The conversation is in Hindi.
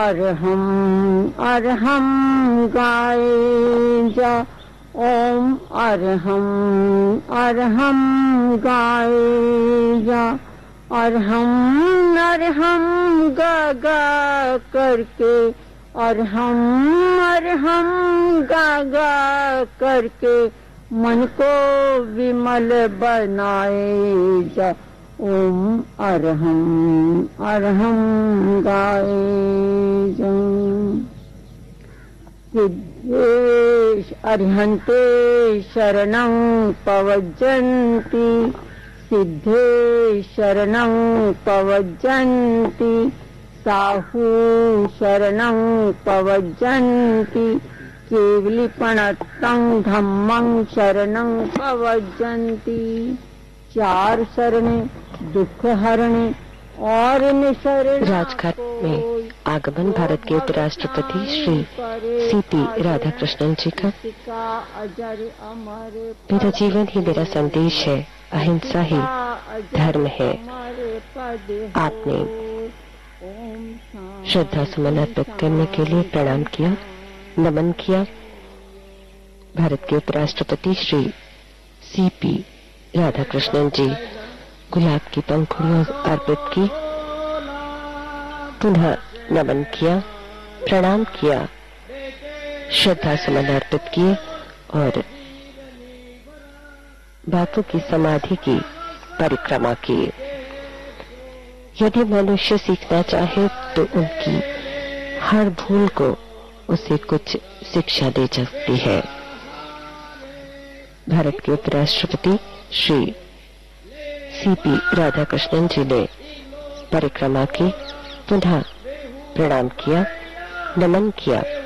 अरहम गाए जा, ओम अरहम गाए जा। अरहम अरहम गा गा करके, अरहम गा गा करके मन को विमल बनाए जा। ओम अरहम गाए जा। सिद्धेश अरिहन्ते शरणं पवज्जन्ति, सिद्धे शरणं पवज्जन्ति, साहू शरणं पवज्जन्ति, केवलीपणतं धम्मं शरणं पवज्जन्ति। चार शरणें दुख हरणे और निशरण। राजघाट में आगमन भारत के उपराष्ट्रपति श्री सीपी राधाकृष्णन जी का। मेरा जीवन ही मेरा संदेश है, अहिंसा ही धर्म है। आपने श्रद्धा सुमन अर्पित करने के लिए प्रणाम किया, नमन किया। भारत के उपराष्ट्रपति श्री सीपी राधाकृष्णन जी गुलाब की पंखुड़ियां अर्पित की, पुनः नमन किया, प्रणाम किया, श्रद्धा सुमन अर्पित किए और बापू की समाधि की परिक्रमा की। यदि मनुष्य सीखना चाहे तो उनकी हर भूल को उसे कुछ शिक्षा दे सकती है। भारत के उपराष्ट्रपति श्री सीपी राधाकृष्णन जी ने परिक्रमा की, पुनः प्रणाम किया, नमन किया,